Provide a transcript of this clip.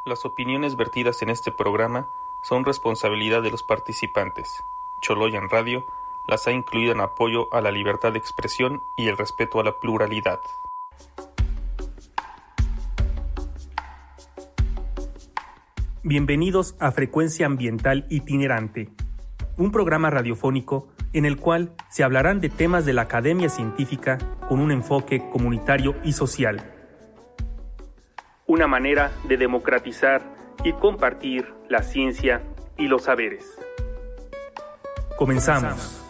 Las opiniones vertidas en este programa son responsabilidad de los participantes. Choloyan Radio las ha incluido en apoyo a la libertad de expresión y el respeto a la pluralidad. Bienvenidos a Frecuencia Ambiental Itinerante, un programa radiofónico en el cual se hablarán de temas de la academia científica con un enfoque comunitario y social. Una manera de democratizar y compartir la ciencia y los saberes. Comenzamos.